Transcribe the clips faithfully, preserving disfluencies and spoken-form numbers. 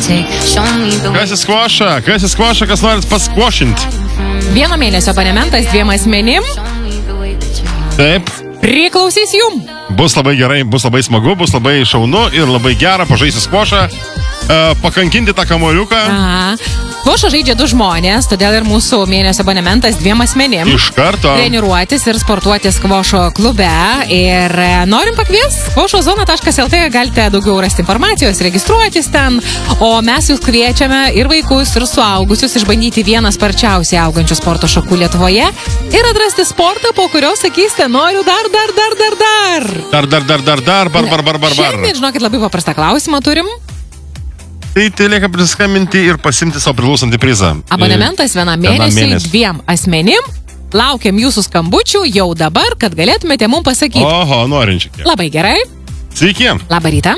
Kas įskvoša? Kas įskvoša, kas norit paskvošinti? Vieno mėnesio abonementas dviem asmenim. Taip. Priklausys jum. Bus labai gerai, bus labai smagu, bus labai šaunu ir labai gera pažaisti skvošą, e, pakankinti tą kamuoliuką. Aha. Skvošą žaidžia du žmonės, todėl ir mūsų mėnesio abonementas dviem asmenim. Iš karto. Treniruotis ir sportuoti skvošo klube. Ir norim pakviesti skvošo zona taškas el tė, galite daugiau rasti informacijos, registruotis ten. O mes jūs kviečiame ir vaikus, ir suaugusius išbandyti vieną sparčiausiai augančių sporto šakų Lietuvoje ir atrasti sportą, po kurio sakysite, noriu dar, dar, dar, dar, dar. Dar, dar, dar, dar, dar, bar, bar, bar, bar, bar. Šiandien, žinokit, labai paprastą klausimą turim. Tai tai lieka prisiskambinti ir pasimti savo priklausantį prizą. Abonementas vienam mėnesiui dviem asmenim. Laukiam jūsų skambučių jau dabar, kad galėtumėte mums pasakyti. Oho, norinčiai. Labai gerai. Sveiki. Labą rytą.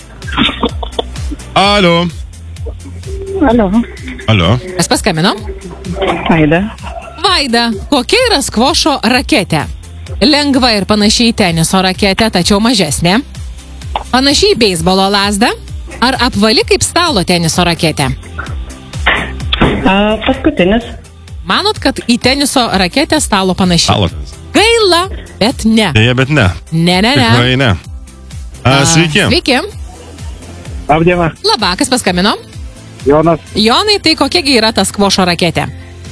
Alio. Alio. Alio. Kas paskambino? Vaida. Vaida, kokia yra skvošo raketė? Lengva ir panašiai teniso raketė, tačiau mažesnė. Panašiai beisbolo lazda. Ar apvali kaip stalo teniso raketė? A, paskutinis. Manot, kad į teniso raketę stalo panašiai? Stalo. Gaila, bet ne. Deja, bet ne. Ne, ne, ne. Tikrai ne. A, sveiki. Sveiki. Labdiena. Labą, kas paskambino? Jonas. Jonai, tai kokiagi yra ta skvošo raketė?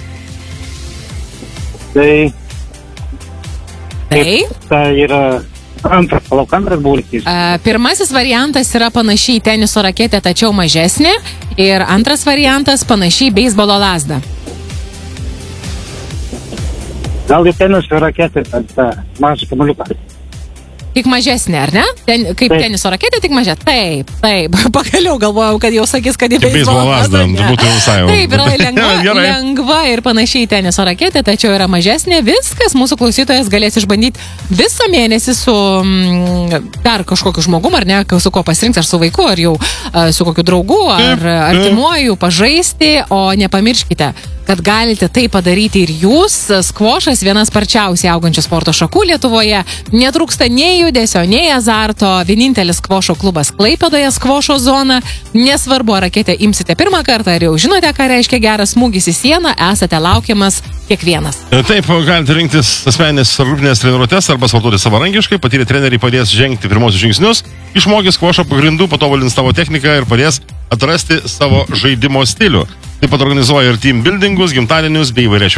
Tai... Tai? Tai yra... Antras, palauk, antras būrkis. Uh, pirmasis variantas yra panašiai teniso raketė, tačiau mažesnė. Ir antras variantas panašiai beisbolo lazda. Gal į teniso raketę, tą mažą kamuoliuką. Tik mažesnė, ar ne? Ten, kaip Taip. teniso raketė, tik mažesnė. Taip, taip. Pagaliau galvojau, kad jau sakys, kad į Kaip beisbolo lazdą, būtų jau visai jau. Taip, yra lengva, Gerai. lengva ir panašiai teniso raketė, tačiau yra mažesnė. Viskas mūsų klausytojas galės išbandyti visą mėnesį su mm, dar kažkokiu žmogum, ar ne, su kuo pasirinks, ar su vaiku, ar jau uh, su kokiu draugu, ar Taip, taip. artimuoju pažaisti, o nepamirškite, kad galite tai padaryti ir jūs. Skvošas vienas sparčiausiai augančių sporto šakų Lietuvoje. Netrūksta nei judesio, nei azarto. Vienintelis skvošo klubas Klaipėdoje, skvošo zona. Nesvarbu, ar raketę imsite pirmą kartą, ar jau žinote, ką reiškia geras smūgis į sieną, esate laukiamas kiekvienas. Taip, galite rinktis asmeninės ar grupinės treniruotės arba sportuoti savarankiškai. Patyrę treneriai padės žengti pirmosius žingsnius, išmokys skvošo pagrindų, patobulins tavo techniką ir padės atrasti savo žaidimo stilių. Taip pat organizuoja ir team buildingus, gimtadienius bei įvairias